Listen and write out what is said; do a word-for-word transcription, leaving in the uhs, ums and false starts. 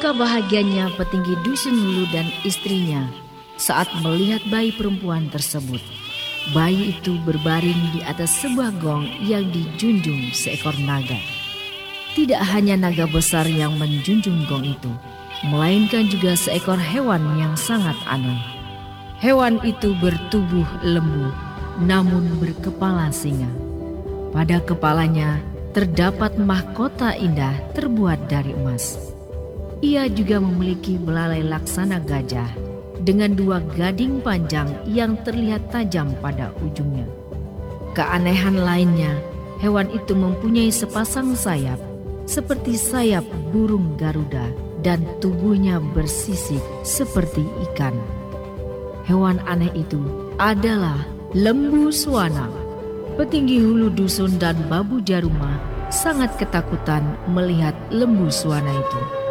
Alangkah bahagianya petinggi dusun Hulu dan istrinya saat melihat bayi perempuan tersebut. Bayi itu berbaring di atas sebuah gong yang dijunjung seekor naga. Tidak hanya naga besar yang menjunjung gong itu, melainkan juga seekor hewan yang sangat aneh. Hewan itu bertubuh lembu, namun berkepala singa. Pada kepalanya terdapat mahkota indah terbuat dari emas. Ia juga memiliki belalai laksana gajah dengan dua gading panjang yang terlihat tajam pada ujungnya. Keanehan lainnya, hewan itu mempunyai sepasang sayap seperti sayap burung Garuda dan tubuhnya bersisik seperti ikan. Hewan aneh itu adalah lembu Swana. Petinggi Hulu dusun dan Babu Jaruma sangat ketakutan melihat lembu Swana itu.